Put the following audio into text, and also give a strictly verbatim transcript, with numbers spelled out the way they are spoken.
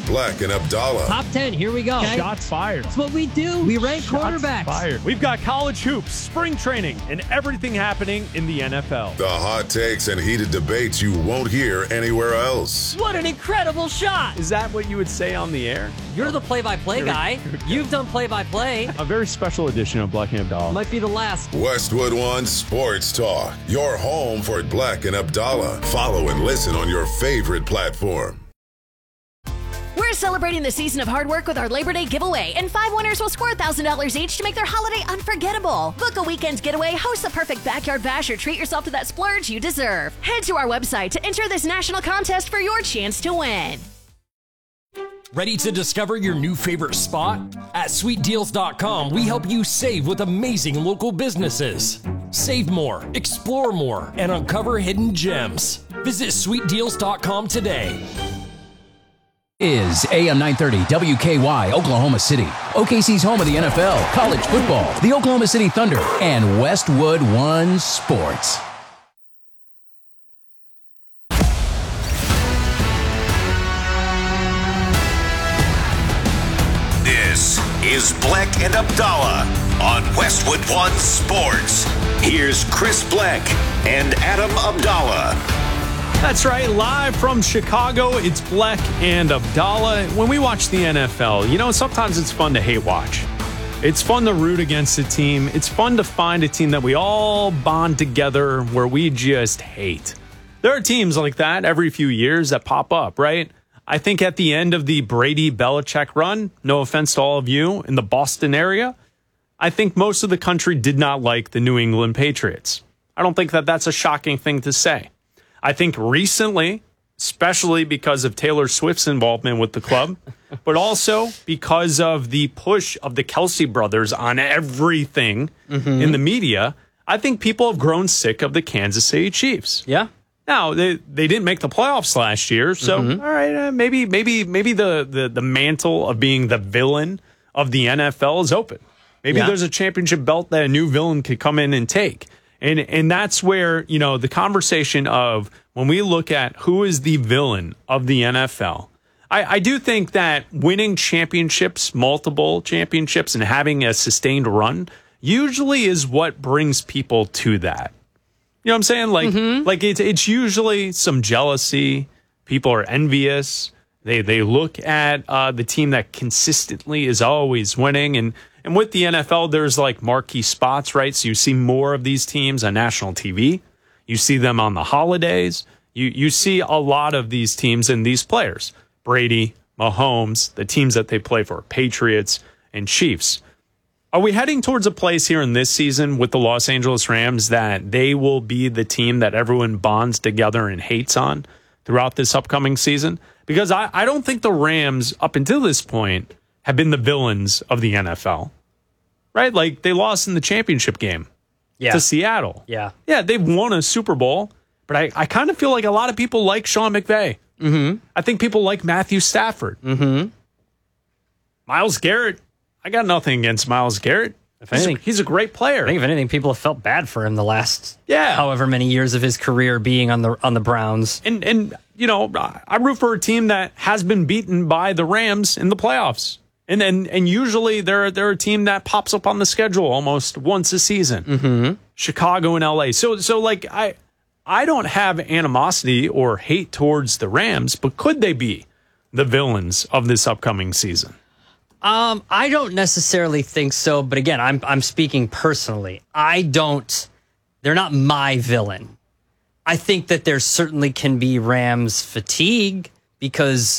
Black and Abdallah. Top ten, here we go. Okay. Shots fired. That's what we do. We rank Shots quarterbacks. Fired. We've got college hoops, spring training, and everything happening in the N F L. The hot takes and heated debates you won't hear anywhere else. What an incredible shot. Is that what you would say on the air? You're the play-by-play guy. You've done play-by-play. A very special edition of Black and Abdallah. Might be the last. Westwood One Sports Talk. Your home for Black and Abdallah. Follow and listen on your favorite platform. We're celebrating the season of hard work with our Labor Day giveaway, and five winners will score one thousand dollars each to make their holiday unforgettable. Book a weekend getaway, host the perfect backyard bash, or treat yourself to that splurge you deserve. Head to our website to enter this national contest for your chance to win. Ready to discover your new favorite spot? At sweet deals dot com, we help you save with amazing local businesses. Save more, explore more, and uncover hidden gems. Visit sweet deals dot com today. Is A M nine thirty W K Y Oklahoma City, O K C's home of the N F L, college football, the Oklahoma City Thunder, and Westwood One Sports. This is Black and Abdallah on Westwood One Sports. Here's Chris Black and Adam Abdallah. That's right, live from Chicago, it's Black and Abdallah. When we watch the N F L, you know, sometimes it's fun to hate watch. It's fun to root against a team. It's fun to find a team that we all bond together where we just hate. There are teams like that every few years that pop up, right? I think at the end of the Brady-Belichick run, no offense to all of you in the Boston area, I think most of the country did not like the New England Patriots. I don't think that that's a shocking thing to say. I think recently, especially because of Taylor Swift's involvement with the club, but also because of the push of the Kelsey brothers on everything mm-hmm. in the media, I think people have grown sick of the Kansas City Chiefs. Yeah. Now, they, they didn't make the playoffs last year, so mm-hmm. all right, uh, maybe maybe maybe the, the, the mantle of being the villain of the N F L is open. Maybe yeah. there's a championship belt that a new villain could come in and take. And and that's where, you know, the conversation of when we look at who is the villain of the N F L, I, I do think that winning championships, multiple championships, and having a sustained run usually is what brings people to that. You know what I'm saying? Like, mm-hmm. like it's it's usually some jealousy. People are envious. They they look at uh, the team that consistently is always winning. And And with the N F L, there's like marquee spots, right? So you see more of these teams on national T V. You see them on the holidays. You you see a lot of these teams and these players. Brady, Mahomes, the teams that they play for, Patriots and Chiefs. Are we heading towards a place here in this season with the Los Angeles Rams that they will be the team that everyone bonds together and hates on throughout this upcoming season? Because I, I don't think the Rams, up until this point, have been the villains of the N F L, right? Like they lost in the championship game yeah. to Seattle. Yeah. Yeah, they've won a Super Bowl, but I, I kind of feel like a lot of people like Sean McVay. Mm-hmm. I think people like Matthew Stafford. Mm-hmm. Myles Garrett, I got nothing against Myles Garrett. If he's, anything, a, he's a great player. I think if anything, people have felt bad for him the last yeah. however many years of his career being on the on the Browns. And, and you know, I root for a team that has been beaten by the Rams in the playoffs. And and and usually they're they're a team that pops up on the schedule almost once a season. Mm-hmm. Chicago and L A. So so like I I don't have animosity or hate towards the Rams, but could they be the villains of this upcoming season? Um, I don't necessarily think so, but again, I'm I'm speaking personally. I don't. They're not my villain. I think that there certainly can be Rams fatigue because